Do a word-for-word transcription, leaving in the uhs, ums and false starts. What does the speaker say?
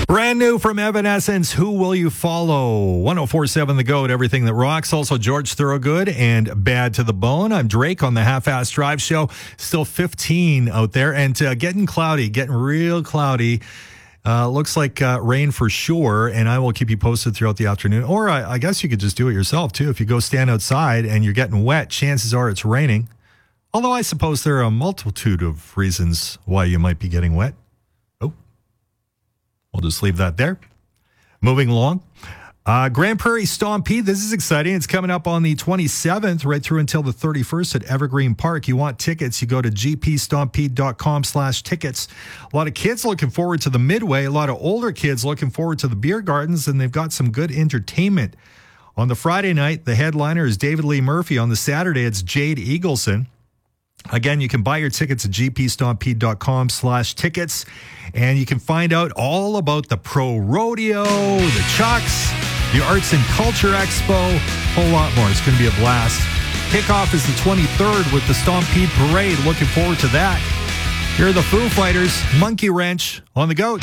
Brand new from Evanescence, Who Will You Follow? ten forty-seven The Goat, everything that rocks. Also George Thorogood and Bad to the Bone. I'm Drake on the Half-Ass Drive Show. Still fifteen out there and uh, getting cloudy, getting real cloudy. Uh, looks like uh, rain for sure, and I will keep you posted throughout the afternoon. Or I, I guess you could just do it yourself too. If you go stand outside and you're getting wet, chances are it's raining. Although I suppose there are a multitude of reasons why you might be getting wet. We'll just leave that there. Moving along. Uh, Grand Prairie Stompede. This is exciting. It's coming up on the twenty-seventh, right through until the thirty-first at Evergreen Park. You want tickets, you go to gpstompede.com slash tickets. A lot of kids looking forward to the Midway. A lot of older kids looking forward to the beer gardens, and they've got some good entertainment. On the Friday night, the headliner is David Lee Murphy. On the Saturday, it's Jade Eagleson. Again, you can buy your tickets at gpstompede.com slash tickets, and you can find out all about the Pro Rodeo, the Chucks, the Arts and Culture Expo, a whole lot more. It's going to be a blast. Kickoff is the twenty-third with the Stompede Parade. Looking forward to that. Here are the Foo Fighters, Monkey Wrench on the Goat.